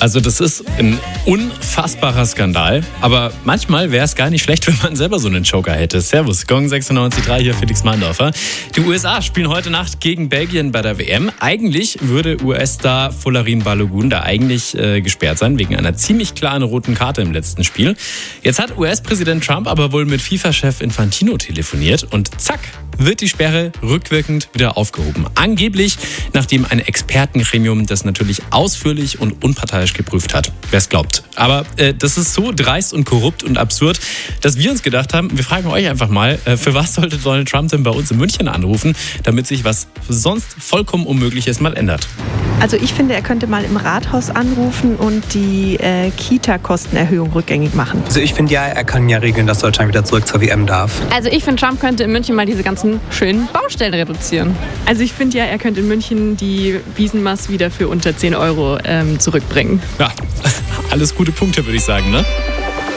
Also das ist ein unfassbarer Skandal, aber manchmal wäre es gar nicht schlecht, wenn man selber so einen Joker hätte. Servus, Gong 96.3, hier Felix Mandorfer. Die USA spielen heute Nacht gegen Belgien bei der WM. Eigentlich würde US-Star Folarin Balogun da eigentlich gesperrt sein, wegen einer ziemlich klaren roten Karte im letzten Spiel. Jetzt hat US-Präsident Trump aber wohl mit FIFA-Chef Infantino telefoniert und zack, wird die Sperre rückwirkend wieder aufgehoben. Angeblich, nachdem ein Expertengremium das natürlich ausführlich und unparteiisch geprüft hat. Wer es glaubt. Aber das ist so dreist und korrupt und absurd, dass wir uns gedacht haben, wir fragen euch einfach mal, für was sollte Donald Trump denn bei uns in München anrufen, damit sich was sonst vollkommen Unmögliches mal ändert? Also ich finde, er könnte mal im Rathaus anrufen und die Kita-Kostenerhöhung rückgängig machen. Also ich finde ja, er kann ja regeln, dass Deutschland wieder zurück zur WM darf. Also ich finde, Trump könnte in München mal diese ganzen schönen Baustellen reduzieren. Also ich finde ja, er könnte in München die Wiesenmaß wieder für unter 10 € zurückbringen. Ja, alles gute Punkte, würde ich sagen, ne?